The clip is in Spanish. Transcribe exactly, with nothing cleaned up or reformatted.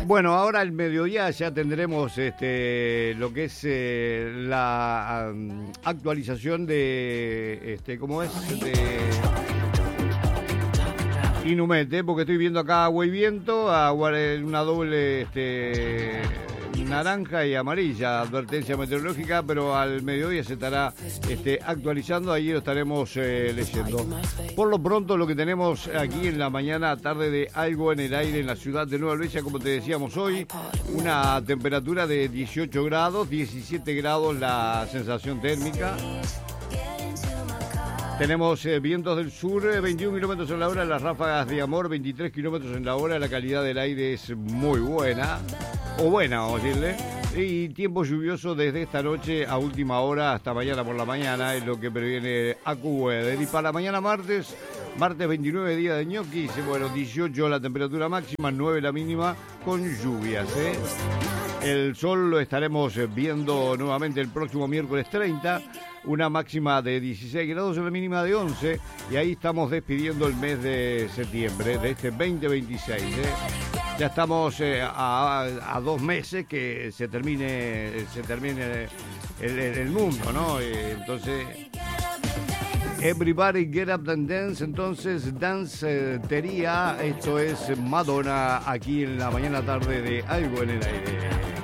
Bueno, ahora al mediodía ya tendremos este, lo que es eh, la um, actualización de, este, ¿cómo es? De Inumete, porque estoy viendo acá agua y viento, agua, una doble este, naranja y amarilla, advertencia meteorológica, pero al mediodía se estará este, actualizando, ahí lo estaremos eh, leyendo. Por lo pronto, lo que tenemos aquí en la mañana, tarde de algo en el aire en la ciudad de Nueva Albesia, como te decíamos hoy, una temperatura de dieciocho grados, diecisiete grados la sensación térmica. Tenemos eh, vientos del sur, eh, veintiún kilómetros en la hora, las ráfagas de Amor, veintitrés kilómetros en la hora, la calidad del aire es muy buena, o buena, vamos a decirle, y tiempo lluvioso desde esta noche a última hora hasta mañana por la mañana, es lo que previene AccuWeather. Y para mañana martes, martes veintinueve, día de ñoquis, bueno, dieciocho la temperatura máxima, nueve la mínima, con lluvias, ¿eh? El sol lo estaremos viendo nuevamente el próximo miércoles treinta, una máxima de dieciséis grados, una mínima de once, y ahí estamos despidiendo el mes de septiembre de este veinte veintiséis. ¿eh? Ya estamos eh, a, a dos meses que se termine, se termine el, el, el mundo, ¿no? Eh, entonces, everybody get up and dance, entonces dancetería, esto es Madonna aquí en la mañana tarde de Algo en el Aire.